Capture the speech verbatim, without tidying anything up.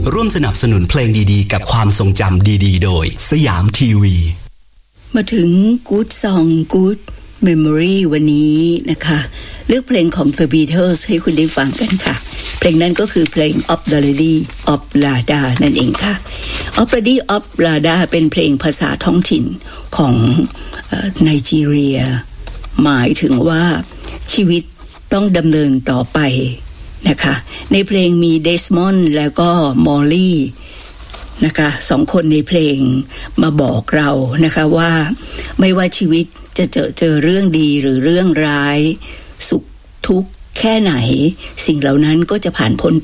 ร่วมสนับสนุนเพลงดีๆกับความทรงจำดีๆโดยสยามทีวีมาถึง Good Song Good Memory วันนี้นะคะเลือกเพลงของ The Beatles ให้คุณได้ฟังกันค่ะเพลงนั้นก็คือเพลง Of the Lady of Lada นั่นเองค่ะ Of the Lady of Lada เป็นเพลงภาษาท้องถิ่นของไนจีเรียหมายถึงว่าชีวิตต้องดำเนินต่อไปนะคะในเพลงมีเดสมอนด์แล้วก็มอลลี่นะคะสองคนในเพลงมาบอกเรานะคะว่าไม่ว่าชีวิตจะเจอเจอเรื่องดีหรือเรื่องร้ายสุขทุกข์แค่ไหนสิ่งเหล่านั้นก็จะผ่านพ้น